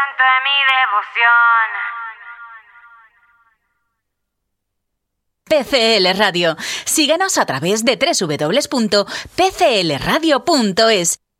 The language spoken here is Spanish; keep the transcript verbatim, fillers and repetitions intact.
Tanto de mi devoción. P C L Radio. Síguenos a través de doble u doble u doble u punto p c l radio punto es